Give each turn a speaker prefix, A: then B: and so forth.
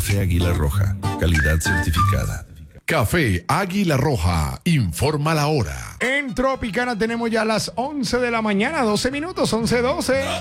A: Café Águila Roja, calidad certificada.
B: Café Águila Roja, informa la hora.
C: En Tropicana tenemos ya las 11 de la mañana, 12 minutos, 11:12.